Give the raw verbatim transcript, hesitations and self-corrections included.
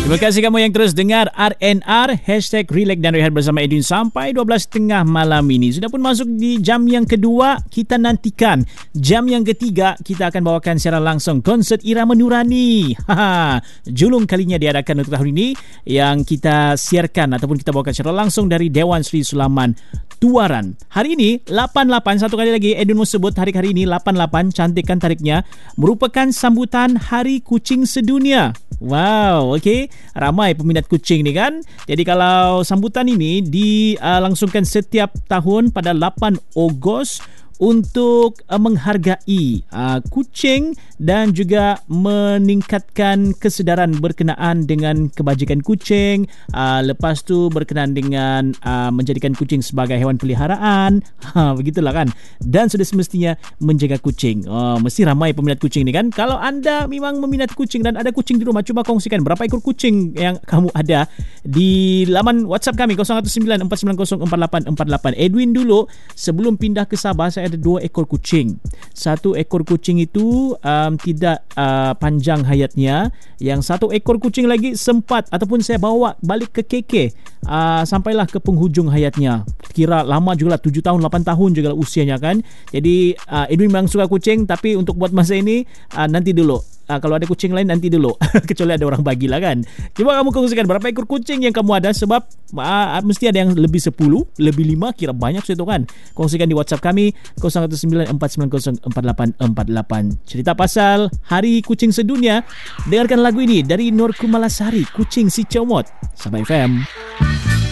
Terima kasih kamu yang terus dengar R N R Hashtag Relax dan Rehat bersama Edwin sampai dua belas tiga puluh malam ini. Sudah pun masuk di jam yang kedua. Kita nantikan jam yang ketiga. Kita akan bawakan secara langsung konsert Irama Nurani. Haha, julung kalinya diadakan untuk tahun ini, yang kita siarkan ataupun kita bawakan secara langsung dari Dewan Sri Sulaman Tuaran. Hari ini lapan lapan, satu kali lagi Edwin mau sebut hari-hari ini lapan lapan, cantikkan tariknya, merupakan sambutan Hari Kucing Sedunia. Wow, okey. Ramai peminat kucing ni kan. Jadi kalau sambutan ini dilangsungkan setiap tahun pada lapan Ogos untuk uh, menghargai uh, kucing dan juga meningkatkan kesedaran berkenaan dengan kebajikan kucing, uh, lepas tu berkenaan dengan uh, menjadikan kucing sebagai hewan peliharaan, ha, begitulah kan, dan sudah semestinya menjaga kucing. Oh, mesti ramai peminat kucing ni kan. Kalau anda memang meminati kucing dan ada kucing di rumah, cuba kongsikan berapa ekor kucing yang kamu ada di laman WhatsApp kami kosong satu sembilan empat sembilan kosong empat lapan empat lapan. Edwin dulu sebelum pindah ke Sabah, saya ada dua ekor kucing. Satu ekor kucing itu um, tidak uh, panjang hayatnya. Yang satu ekor kucing lagi sempat ataupun saya bawa balik ke K K uh, sampailah ke penghujung hayatnya. Kira lama juga lah, tujuh tahun lapan tahun juga lah usianya kan. Jadi uh, Edwin memang suka kucing, tapi untuk buat masa ini uh, nanti dulu. Uh, kalau ada kucing lain nanti dulu. Kecuali ada orang bagilah kan. Cuba kamu kongsikan berapa ekor kucing yang kamu ada, sebab uh, mesti ada yang lebih sepuluh, lebih lima, kira banyak situ kan. Kongsikan di WhatsApp kami kosong satu sembilan empat sembilan kosong empat lapan empat lapan. Cerita pasal Hari Kucing Sedunia, dengarkan lagu ini dari Nur Kumalasari, Kucing Si Comot. Sabah F M.